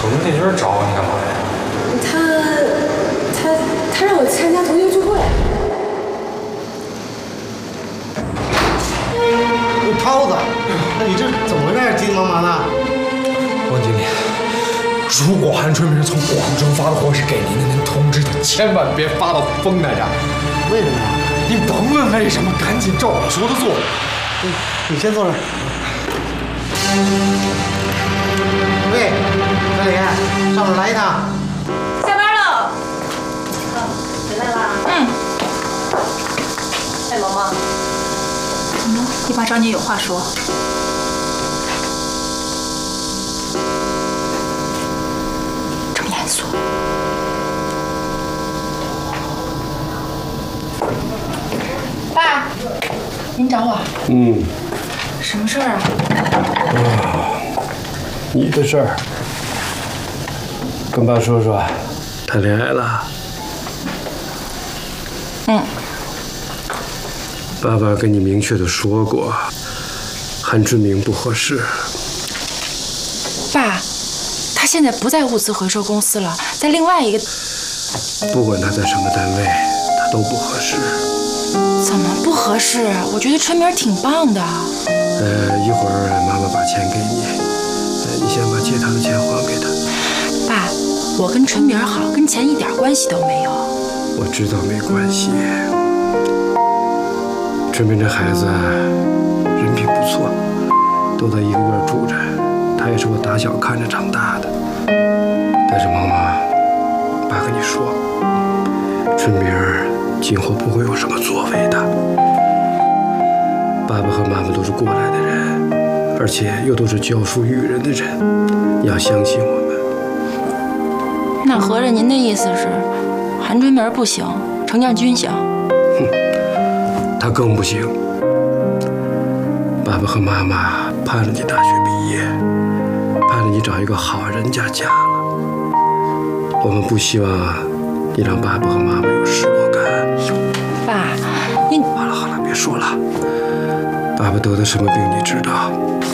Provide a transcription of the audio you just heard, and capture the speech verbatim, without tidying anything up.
么那天找我你干嘛呀？ 他他他让我参加同学聚会。 涛子，那你这怎么回事？急急忙忙的。 王经理，如果韩春明从广州发的货是给您的，您通知他千万别发到丰台站。 为什么呀？ 您甭问为什么，赶紧照我说的做。 你你先坐着。喂，小李，上哪来一趟？ 下班了。哦，回来啦。嗯。哎，萌萌。怎么了？你爸找你有话说。这么严肃。爸，您找我？ 嗯。 什么事儿啊？ 啊，你的事儿。跟爸说说，谈恋爱了。 嗯。 爸爸跟你明确的说过，韩春明不合适。 爸，他现在不在物资回收公司了，在另外一个。 不管他在什么单位，他都不合适。 怎么不合适？我觉得春明挺棒的。 呃，一会儿妈妈把钱给你，呃，你先把借他的钱还给他。 爸，我跟春明好，跟钱一点关系都没有。 我知道没关系。春明这孩子人品不错，都在一个院住着，他也是我打小看着长大的。但是萌萌，爸跟你说，春明今后不会有什么作为的。爸爸和妈妈都是过来的人，而且又都是教书育人的人，你要相信我们。 那合着您的意思是，韩春明不行，程建军行？ 哼，他更不行。爸爸和妈妈盼着你大学毕业，盼着你找一个好人家嫁了。我们不希望你让爸爸和妈妈有失落感。 爸，你好了好了，别说了。爸爸得的什么病你知道？